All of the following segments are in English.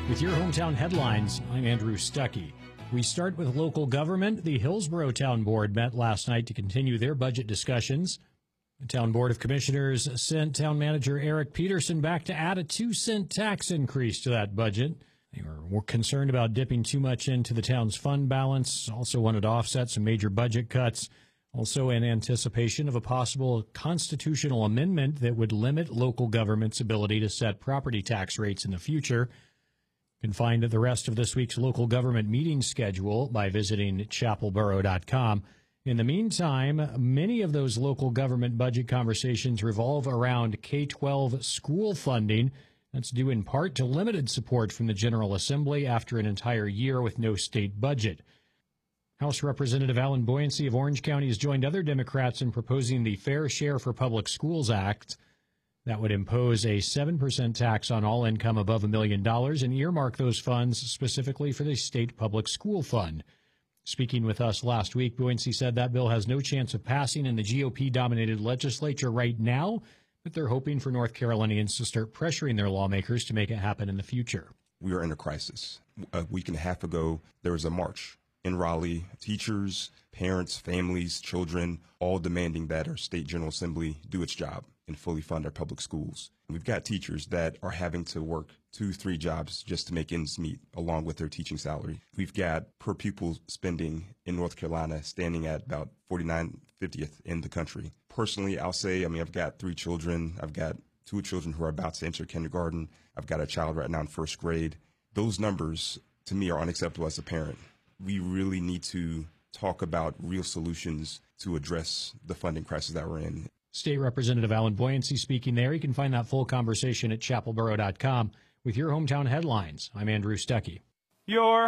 With your hometown headlines, I'm Andrew Stuckey. We start with local government. The Hillsborough Town Board met last night to continue their budget discussions. The Town Board of Commissioners sent Town Manager Eric Peterson back to add a 2-cent tax increase to that budget. They were concerned about dipping too much into the town's fund balance, also wanted to offset some major budget cuts, also in anticipation of a possible constitutional amendment that would limit local government's ability to set property tax rates in the future. You can find the rest of this week's local government meeting schedule by visiting chapelborough.com. In the meantime, many of those local government budget conversations revolve around K-12 school funding. That's due in part to limited support from the General Assembly after an entire year with no state budget. House Representative Alan Boyancy of Orange County has joined other Democrats in proposing the Fair Share for Public Schools Act. That would impose a 7% tax on all income above $1 million and earmark those funds specifically for the state public school fund. Speaking with us last week, Boyancy said that bill has no chance of passing in the GOP-dominated legislature right now, but they're hoping for North Carolinians to start pressuring their lawmakers to make it happen in the future. We are in a crisis. A week and a half ago, there was a march in Raleigh. Teachers, parents, families, children, all demanding that our state General Assembly do its job and fully fund our public schools. We've got teachers that are having to work 2-3 jobs just to make ends meet, along with their teaching salary. We've got per pupil spending in North Carolina standing at about 49/50th in the country. Personally, I'll say, I've got 3 children. I've got 2 children who are about to enter kindergarten. I've got a child right now in 1st grade. Those numbers, to me, are unacceptable as a parent. We really need to talk about real solutions to address the funding crisis that we're in. State Representative Alan Boyancy speaking there. You can find that full conversation at chapelborough.com. With your hometown headlines, I'm Andrew Stuckey. Your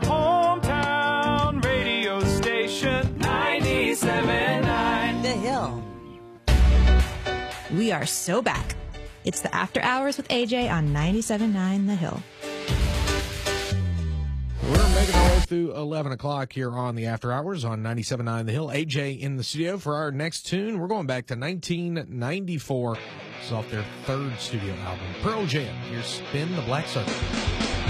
hometown radio station, 97.9 The Hill. We are so back. It's the After Hours with AJ on 97.9 The Hill. We're making our way through 11 o'clock here on the After Hours on 97.9 The Hill. AJ in the studio for our next tune. We're going back to 1994. This is off their 3rd studio album, Pearl Jam. Here's Spin the Black Circle.